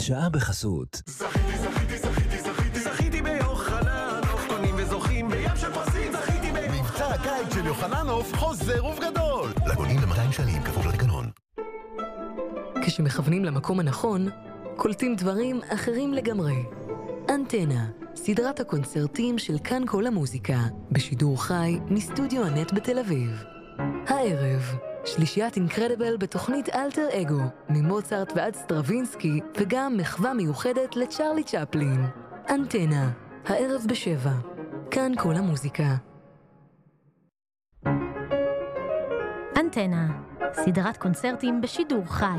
השעה בחסות. זכיתי ביוחננוף, קונים וזוכים בים של פרסים, זכיתי מבצע הקיץ של יוחננוף חוזר ובגדול. לקונים ב-200 שקלים, כפוף לתקנון. כשמכוונים למקום הנכון, קולטים דברים אחרים לגמרי. אנטנה, סדרת הקונצרטים של כאן כל המוזיקה, בשידור חי מסטודיו הנט בתל אביב. הערב, שלישיית אינקרדיבל בתוכנית אלטר אגו, ממוצרט ועד סטרווינסקי, וגם מחווה מיוחדת לצ'רלי צ'פלין. אנטנה, הערב ב7, כאן כל המוזיקה. אנטנה, סדרת קונצרטים בשידור חי.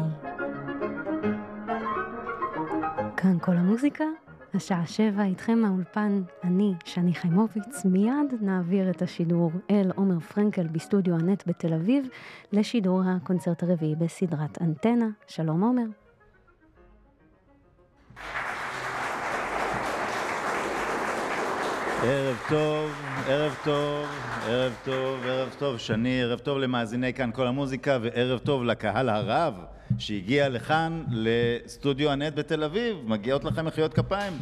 כאן כל המוזיקה, השעה 7 איתכם מהאולפן, אני, שני חיימוביץ. מיד נעביר את השידור אל עומר פרנקל בסטודיו הנט בתל אביב, לשידור הקונצרט הרביעי בסדרת אנטנה. שלום עומר. ערב טוב, ערב טוב, ערב טוב, ערב טוב, שני, ערב טוב למאזיני כאן כל המוזיקה, וערב טוב לקהל הרב שהגיע לכאן לסטודיו הנט בתל אביב. מגיעות לכם מחיאות כפיים.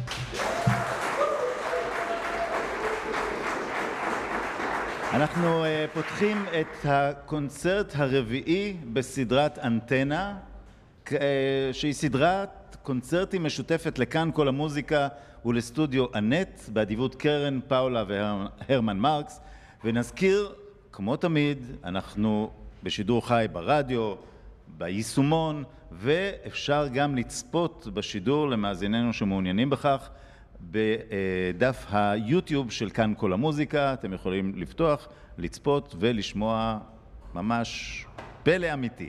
אנחנו פותחים את הקונצרט הרביעי בסדרת אנטנה, שהיא סדרת קונצרטים משותפת לכאן כל המוזיקה ולסטודיו הנט, באדיבות קרן, פאולה והרמן מרקס. ונזכיר, כמו תמיד, אנחנו בשידור חי ברדיו, ביישומון, ואפשר גם לצפות בשידור למאזיננו שמעוניינים בכך בדף היוטיוב של כאן כל המוזיקה. אתם יכולים לפתוח, לצפות ולשמוע ממש פלא אמיתי.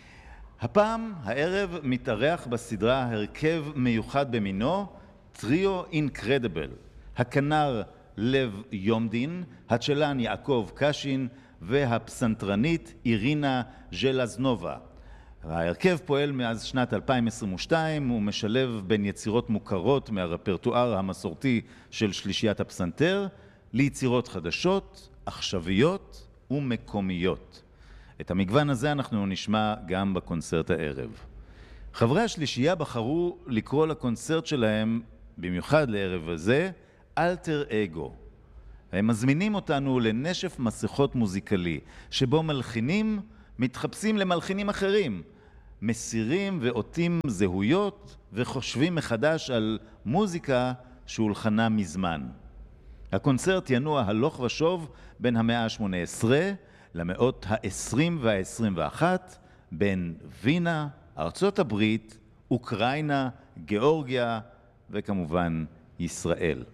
הפעם, הערב, מתארח בסדרה הרכב מיוחד במינו, טריו אינקרדיבל. הכנר לב יומדין, הצ'לן יעקב קשין והפסנתרנית אירינה ז'לזנובה. ההרכב פועל מאז שנת 2022, הוא משלב בין יצירות מוכרות מהרפרטואר המסורתי של שלישיית הפסנתר ליצירות חדשות, עכשוויות ומקומיות. את המגוון הזה אנחנו נשמע גם בקונצרט הערב. חברי השלישייה בחרו לקרוא לקונצרט שלהם, במיוחד לערב הזה, אלטר אגו. הם מזמינים אותנו לנשף מסכות מוזיקלי, שבו מלחינים מתחפשים למלחינים אחרים, מסירים ועוטים זהויות וחושבים מחדש על מוזיקה שהולחנה מזמן. הקונצרט ינוע הלוך ושוב בין המאה ה-18 למאות ה-20 וה-21, בין וינה, ארצות הברית, אוקראינה, גיאורגיה וכמובן ישראל.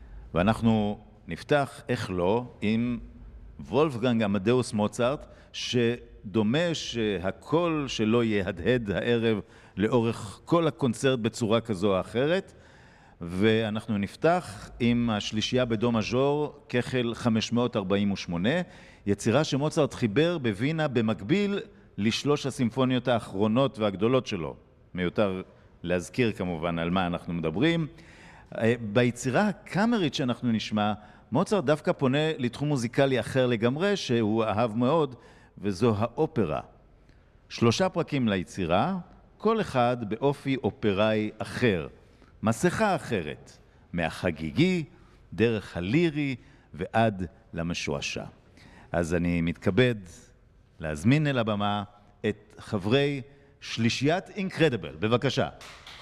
ואנחנו נפתח, איך לא, עם וולפגנג אמדאוס מוצרט, שדומה שהקול שלו יהדהד הערב לאורך כל הקונצרט בצורה כזו או אחרת. ואנחנו נפתח עם השלישייה בדו מז'ור, כחל 548, יצירה שמוצרט חיבר בווינה במקביל לשלוש הסימפוניות האחרונות והגדולות שלו. מיותר להזכיר כמובן על מה אנחנו מדברים. ביצירה הקאמרית שאנחנו נשמע, מוצרט דווקא פונה לתחום מוזיקלי אחר לגמרי שהוא אהב מאוד, וזו האופרה. 3 פרקים ליצירה, כל אחד באופי אופראי אחר. מסכה אחרת, מהחגיגי, דרך הלירי ועד למשועשע. אז אני מתכבד להזמין אל הבמה את חברי שלישיית אינקרדיבל. בבקשה.